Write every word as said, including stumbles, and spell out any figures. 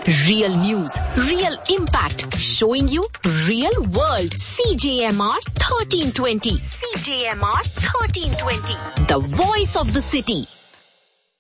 Real news, real impact, showing you real world. C J M R thirteen twenty. C J M R thirteen twenty. The voice of the city.